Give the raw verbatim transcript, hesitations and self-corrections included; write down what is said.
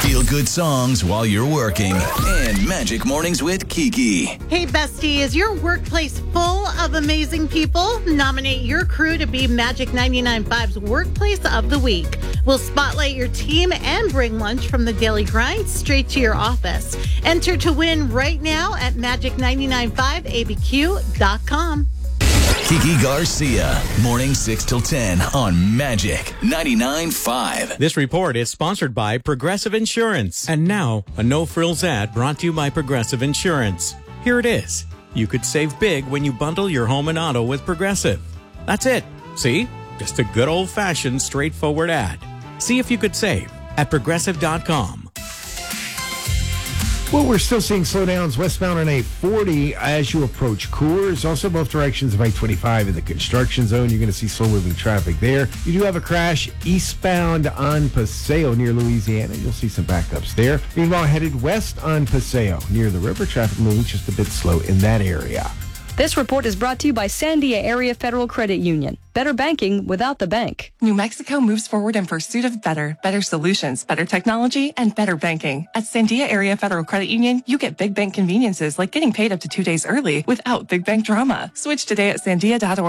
Feel good songs while you're working. And Magic Mornings with Kiki. Hey, bestie, is your workplace full of amazing people? Nominate your crew to be Magic ninety-nine point five's Workplace of the Week. We'll spotlight your team and bring lunch from the daily grind straight to your office. Enter to win right now at magic nine nine five A B Q dot com. Kiki Garcia, morning six till ten on Magic ninety-nine point five. This report is sponsored by Progressive Insurance. And now, a no-frills ad brought to you by Progressive Insurance. Here it is. You could save big when you bundle your home and auto with Progressive. That's it. See? Just a good old-fashioned, straightforward ad. See if you could save at progressive dot com. Well, we're still seeing slowdowns westbound on I forty as you approach Coors. Also, both directions of I twenty-five in the construction zone. You're going to see slow-moving traffic there. You do have a crash eastbound on Paseo near Louisiana. You'll see some backups there. Meanwhile, headed west on Paseo near the river, traffic moving just a bit slow in that area. This report is brought to you by Sandia Area Federal Credit Union. Better banking without the bank. New Mexico moves forward in pursuit of better, better solutions, better technology, and better banking. At Sandia Area Federal Credit Union, you get big bank conveniences like getting paid up to two days early without big bank drama. Switch today at sandia dot org.